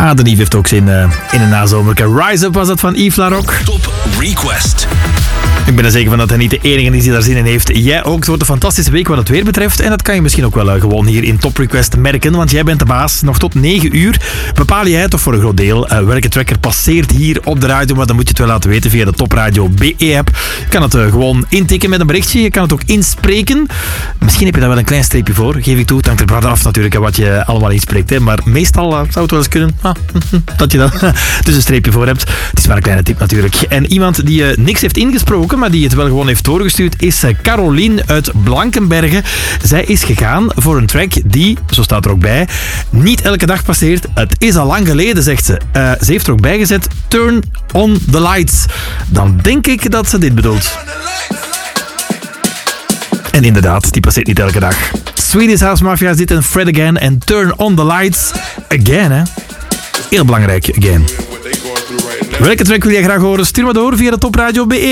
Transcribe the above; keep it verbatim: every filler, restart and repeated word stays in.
Ah, de Yves heeft ook zin uh, in een nazomerke. Rise Up was dat van Yves Laroque. Top Request. Ik ben er zeker van dat hij niet de enige is die daar zin in heeft. Jij ook. Het wordt een fantastische week wat het weer betreft. En dat kan je misschien ook wel uh, gewoon hier in Top Request merken. Want jij bent de baas. Nog tot negen uur bepaal jij toch voor een groot deel uh, welke tracker passeert hier op de radio. Maar dan moet je het wel laten weten via de Top Radio B E-app. Je kan het uh, gewoon intikken met een berichtje. Je kan het ook inspreken. Misschien heb je daar wel een klein streepje voor. Geef ik toe. Het hangt er af natuurlijk wat je allemaal inspreekt. Hè. Maar meestal uh, zou het wel eens kunnen ah, dat je daar dus een streepje voor hebt. Het is maar een kleine tip natuurlijk. En iemand die uh, niks heeft ingesproken, maar die het wel gewoon heeft doorgestuurd, is Caroline uit Blankenbergen. Zij is gegaan voor een track die, zo staat er ook bij, niet elke dag passeert. Het is al lang geleden, zegt ze. Uh, ze heeft er ook bij gezet, turn on the lights. Dan denk ik dat ze dit bedoelt. En inderdaad, die passeert niet elke dag. Swedish House Mafia is dit en Fred Again en Turn on the Lights. Again, hè. Heel belangrijk, again. Welke track wil jij graag horen? Stuur maar door via de Top Radio B E.